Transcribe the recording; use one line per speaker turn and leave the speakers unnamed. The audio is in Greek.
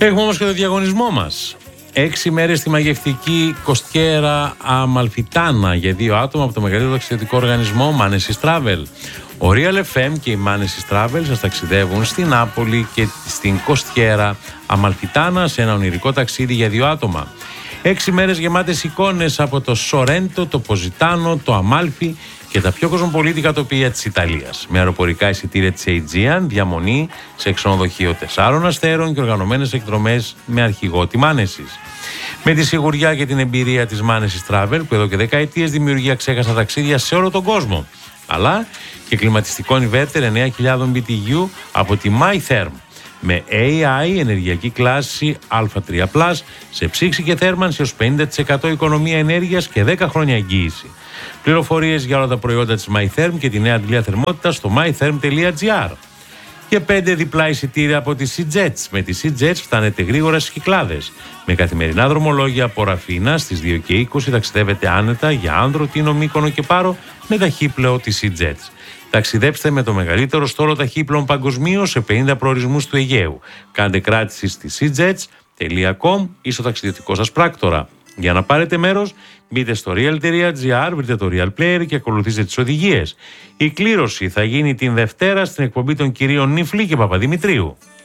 Έχουμε όμως και το διαγωνισμό μας. 6 μέρες στη μαγευτική Κοστιέρα Αμαλφιτάνα για 2 άτομα από το μεγαλύτερο ταξιδιωτικό οργανισμό Manesis Travel. Ο Real FM και η Manesis Travel σας ταξιδεύουν στην Νάπολη και στην Κοστιέρα Αμαλφιτάνα σε ένα ονειρικό ταξίδι για 2 άτομα. 6 μέρες γεμάτες εικόνες από το Σορέντο, το Ποζιτάνο, το Αμάλφι και τα πιο κοσμοπολίτικα τοπία της Ιταλίας. Με αεροπορικά εισιτήρια της Aegean, διαμονή σε ξενοδοχείο 4 αστέρων και οργανωμένες εκδρομές με αρχηγό τη Manesis. Με τη σιγουριά και την εμπειρία της Manesis Travel, που εδώ και δεκαετίες δημιουργεί αξέχαστα ταξίδια σε όλο τον κόσμο, αλλά και κλιματιστικό inverter 9.000 BTU από τη MyTherm. Με AI, ενεργειακή κλάση Α3+, σε ψήξη και θέρμανση ως 50% οικονομία ενέργειας και 10 χρόνια εγγύηση. Πληροφορίες για όλα τα προϊόντα της MyTherm και τη νέα αντλία θερμότητας στο mytherm.gr. Και 5 διπλά εισιτήρια από τη SeaJets. Με τη SeaJets φτάνετε γρήγορα στις Κυκλάδες. Με καθημερινά δρομολόγια από Ραφίνα στις 2 και 20 ταξιδεύετε άνετα για Άνδρο, Τίνο, Μύκονο και Πάρο με ταχύπλαιο της SeaJets. Ταξιδέψτε με το μεγαλύτερο στόλο ταχύπλων παγκοσμίως σε 50 προορισμούς του Αιγαίου. Κάντε κράτηση στη seajets.com ή στο ταξιδιωτικό σας πράκτορα. Για να πάρετε μέρος, μπείτε στο real.gr, βρείτε το Real Player και ακολουθήστε τις οδηγίες. Η κλήρωση θα γίνει την Δευτέρα στην εκπομπή των κυρίων Νιφλή και Παπαδημητρίου.